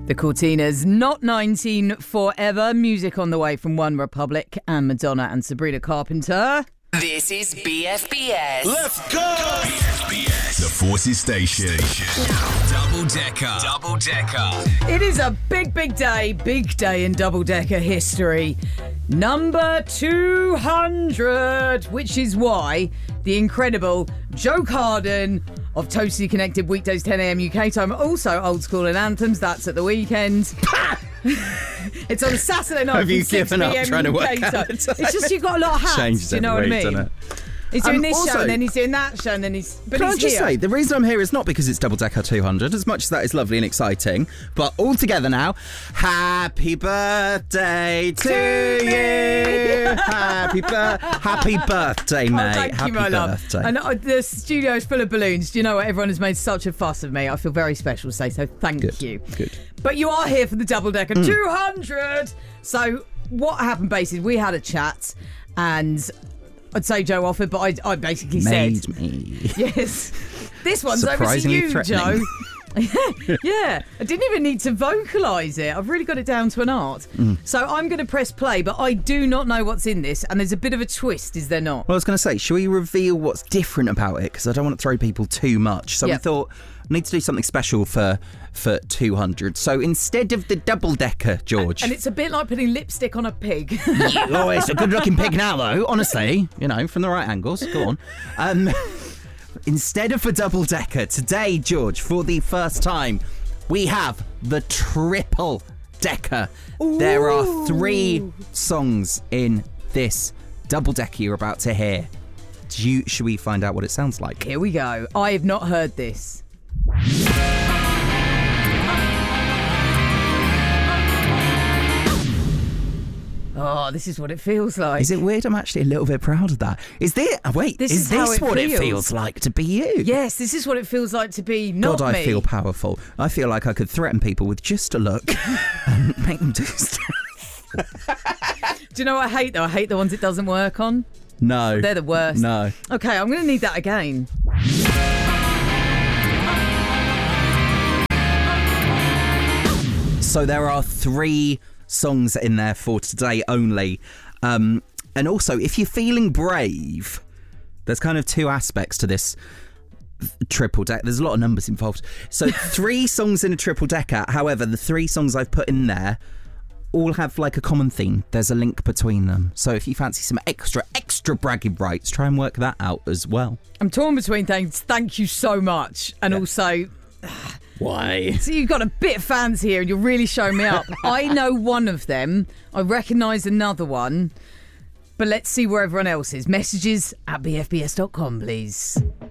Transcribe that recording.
The Cortinas, Not 19 Forever. Music on the way from One Republic and Madonna and Sabrina Carpenter. This is BFBS. Let's go! BFBS, the Forces Station. Double Decker. It is a big day in Double Decker history. Number 200, which is why the incredible Joe Carden of Totally Connected weekdays 10 a.m. UK time, also Old School and Anthems, that's at the weekend. It's on Saturday night. Have you from 6 given up p.m. trying to work UK out time. the time? It's just you've got a lot of hats. Changes Do you know what I every week, mean? doesn't it? He's doing this also, show and then he's doing that show and then he's... But Can I he's just here. say, the reason I'm here is not because it's Double Decker 200, as much as that is lovely and exciting, but all together now, happy birthday to you! Happy birthday, mate. Thank happy you, my birthday. love. And the studio is full of balloons. Do you know what? Everyone has made such a fuss of me. I feel very special to say, so thank you. Good. But you are here for the Double Decker 200. So what happened basically, we had a chat and I'd say Joe offered, but I basically Made said... me. Yes. This one's over to Surprisingly you, threatening. Joe. Yeah. I didn't even need to vocalise it. I've really got it down to an art. So I'm going to press play, but I do not know what's in this, and there's a bit of a twist, is there not? Well, I was going to say, should we reveal what's different about it? Because I don't want to throw people too much. So we Yep. thought, we need to do something special for 200. So instead of the double decker, George. And it's a bit like putting lipstick on a pig. Oh, it's a good looking pig now, though, honestly. You know, from the right angles. Go on. Instead of a double decker, today, George, for the first time, we have the triple decker. Ooh. There are 3 songs in this double decker you're about to hear. Should we find out what it sounds like? Here we go. I have not heard this. Oh, this is what it feels like. Is it weird? I'm actually a little bit proud of that. Is this how it what it feels. feels like to be you? Yes, this is what it feels like to be not God, me. I feel powerful. I feel like I could threaten people with just a look and make them do stuff. Do you know what I hate, though? I hate the ones it doesn't work on. No. They're the worst. No. Okay, I'm going to need that again. So there are 3 songs in there for today only. And also, if you're feeling brave, there's kind of 2 aspects to this triple deck. There's a lot of numbers involved. So 3 songs in a triple decker. However, the 3 songs I've put in there all have like a common theme. There's a link between them. So if you fancy some extra bragging rights, try and work that out as well. I'm torn between things. Thank you so much. And also... Why? So you've got a bit of fans here and you're really showing me up. I know one of them. I recognise another one. But let's see where everyone else is. Messages at bfbs.com, please.